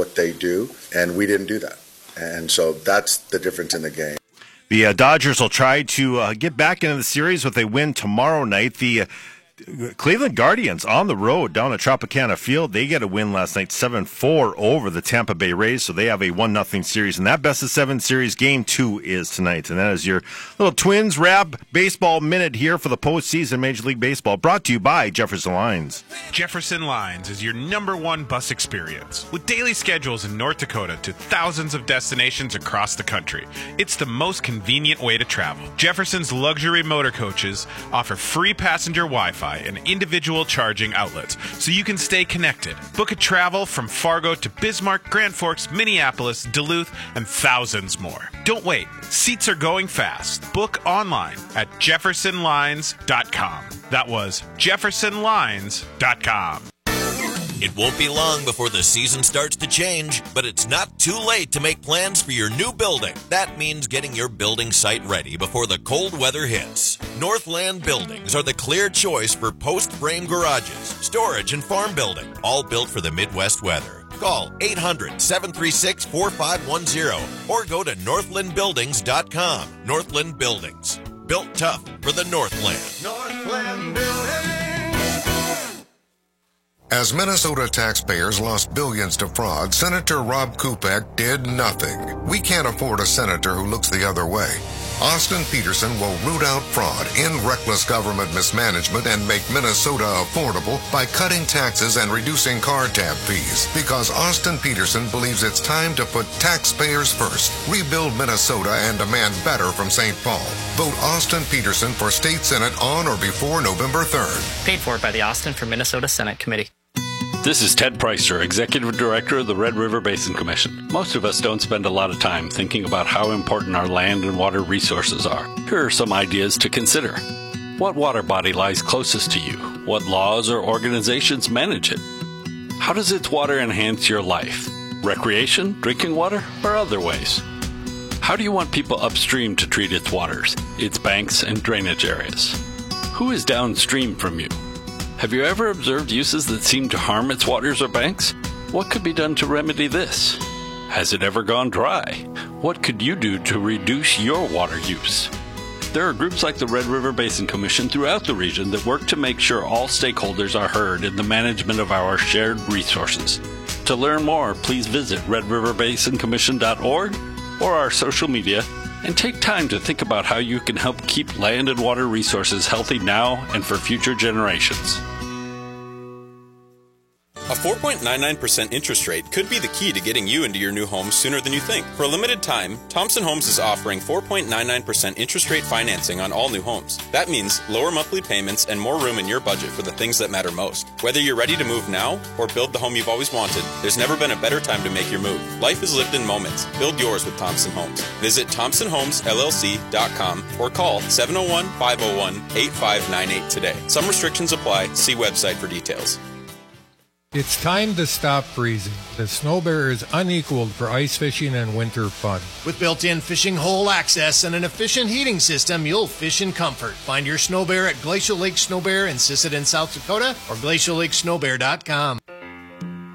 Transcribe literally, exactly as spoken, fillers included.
what they do, and we didn't do that. And so that's the difference in the game. The uh, Dodgers will try to uh, get back into the series with a win tomorrow night. The uh, Cleveland Guardians on the road down at Tropicana Field. They get a win last night, seven four over the Tampa Bay Rays, so they have a one nothing series. And that best of seven series, game two is tonight. And that is your little Twins Rab Baseball Minute here for the postseason Major League Baseball, brought to you by Jefferson Lines. Jefferson Lines is your number one bus experience. With daily schedules in North Dakota to thousands of destinations across the country, it's the most convenient way to travel. Jefferson's luxury motor coaches offer free passenger Wi-Fi and individual charging outlets, so you can stay connected. Book a travel from Fargo to Bismarck, Grand Forks, Minneapolis, Duluth, and thousands more. Don't wait. Seats are going fast. Book online at jefferson lines dot com. That was jefferson lines dot com. It won't be long before the season starts to change, but it's not too late to make plans for your new building. That means getting your building site ready before the cold weather hits. Northland Buildings are the clear choice for post-frame garages, storage, and farm building, all built for the Midwest weather. Call eight hundred, seven three six, four five one zero or go to northland buildings dot com. Northland Buildings, built tough for the Northland. Northland Buildings. As Minnesota taxpayers lost billions to fraud, Senator Rob Kupek did nothing. We can't afford a senator who looks the other way. Austin Petersen will root out fraud, end reckless government mismanagement, and make Minnesota affordable by cutting taxes and reducing car tab fees. Because Austin Petersen believes it's time to put taxpayers first, rebuild Minnesota, and demand better from Saint Paul. Vote Austin Petersen for State Senate on or before November third. Paid for by the Austin for Minnesota Senate Committee. This is Ted Preister, Executive Director of the Red River Basin Commission. Most of us don't spend a lot of time thinking about how important our land and water resources are. Here are some ideas to consider. What water body lies closest to you? What laws or organizations manage it? How does its water enhance your life? Recreation, drinking water, or other ways? How do you want people upstream to treat its waters, its banks and drainage areas? Who is downstream from you? Have you ever observed uses that seem to harm its waters or banks? What could be done to remedy this? Has it ever gone dry? What could you do to reduce your water use? There are groups like the Red River Basin Commission throughout the region that work to make sure all stakeholders are heard in the management of our shared resources. To learn more, please visit red river basin commission dot org or our social media, and take time to think about how you can help keep land and water resources healthy now and for future generations. A four point nine nine percent interest rate could be the key to getting you into your new home sooner than you think. For a limited time, Thompson Homes is offering four point nine nine percent interest rate financing on all new homes. That means lower monthly payments and more room in your budget for the things that matter most. Whether you're ready to move now or build the home you've always wanted, there's never been a better time to make your move. Life is lived in moments. Build yours with Thompson Homes. Visit thompson homes l l c dot com or call seven oh one, five oh one, eight five nine eight today. Some restrictions apply. See website for details. It's time to stop freezing. The Snow Bear is unequaled for ice fishing and winter fun. With built-in fishing hole access and an efficient heating system, you'll fish in comfort. Find your Snow Bear at Glacial Lake Snow Bear in Sisseton, South Dakota, or glacial lake snow bear dot com.